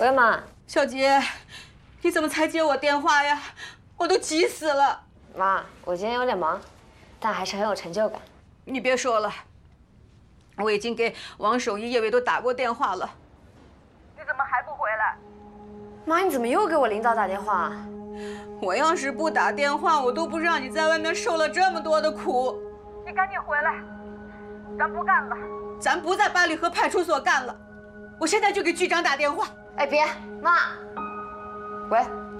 喂，妈。 小杰，你怎么才接我电话呀？我都急死了。 妈，我今天有点忙，但还是很有成就感。 你别说了，我已经给王守义、叶伟都打过电话了。你怎么还不回来？ 妈，你怎么又给我领导打电话？ 我要是不打电话，我都不知道你在外面受了这么多的苦。你赶紧回来，咱不干了，咱不在八里河派出所干了。我现在就给局长打电话。 哎，别，妈。喂。